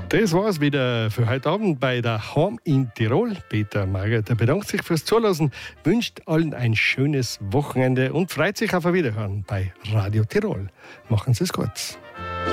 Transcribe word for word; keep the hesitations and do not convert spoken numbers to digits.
Das war's wieder für heute Abend bei der Home in Tirol. Peter Magert bedankt sich fürs Zuhören, wünscht allen ein schönes Wochenende und freut sich auf ein Wiederhören bei Radio Tirol. Machen Sie es gut.